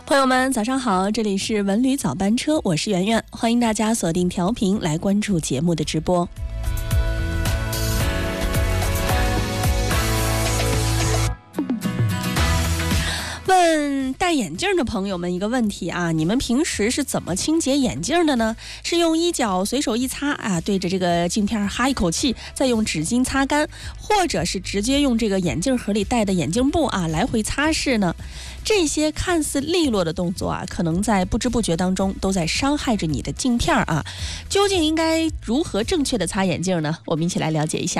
朋友们早上好，这里是文旅早班车，我是圆圆，欢迎大家锁定调频来关注节目的直播。问戴眼镜的朋友们一个问题啊，你们平时是怎么清洁眼镜的呢？是用衣角随手一擦啊，对着这个镜片哈一口气，再用纸巾擦干，或者是直接用这个眼镜盒里带的眼镜布啊来回擦拭呢？这些看似利落的动作啊，可能在不知不觉当中都在伤害着你的镜片啊。究竟应该如何正确的擦眼镜呢？我们一起来了解一下。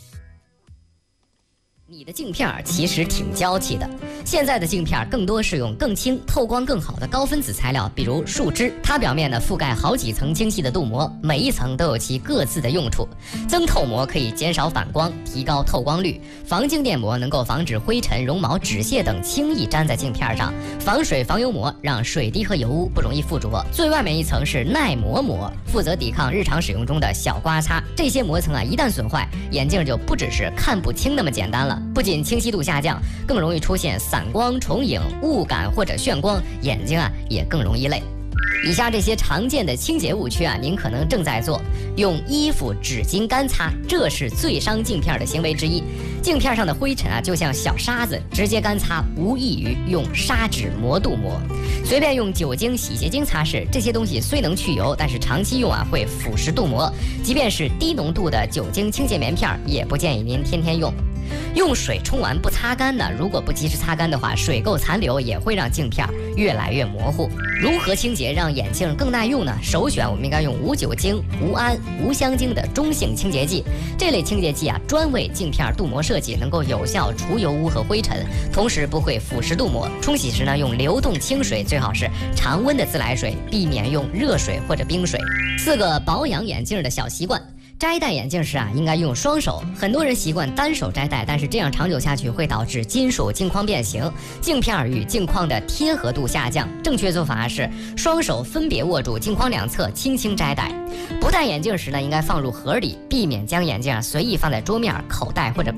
你的镜片其实挺娇气的，现在的镜片更多是用更轻、透光更好的高分子材料，比如树脂，它表面呢覆盖好几层精细的镀膜，每一层都有其各自的用处。增透膜可以减少反光，提高透光率；防静电膜能够防止灰尘、绒毛、纸屑等轻易粘在镜片上；防水防油膜让水滴和油污不容易附着。最外面一层是耐磨膜，负责抵抗日常使用中的小刮擦。这些膜层啊一旦损坏，眼镜就不只是看不清那么简单了。不仅清晰度下降，更容易出现散光、重影、雾感或者眩光，眼睛啊也更容易累。以下这些常见的清洁误区啊，您可能正在做：用衣服、纸巾干擦，这是最伤镜片的行为之一。镜片上的灰尘啊，就像小沙子，直接干擦无异于用砂纸磨镀膜。随便用酒精、洗洁精擦拭，这些东西虽能去油，但是长期用啊会腐蚀镀膜。即便是低浓度的酒精清洁棉片，也不建议您天天用。用水冲完不擦干呢，如果不及时擦干的话，水垢残留也会让镜片越来越模糊。如何清洁让眼镜更耐用呢？首选我们应该用无酒精、无胺、无香精的中性清洁剂。这类清洁剂啊，专为镜片镀膜设计，能够有效除油污和灰尘，同时不会腐蚀镀膜。冲洗时呢，用流动清水，最好是常温的自来水，避免用热水或者冰水。4个保养眼镜的小习惯。摘戴眼镜时啊，应该用双手。很多人习惯单手摘戴，但是这样长久下去会导致金属镜框变形，镜片与镜框的贴合度下降。正确做法是双手分别握住镜框两侧，轻轻摘戴。不戴眼镜时呢，应该放入盒里，避免将眼镜随意放在桌面、口袋或者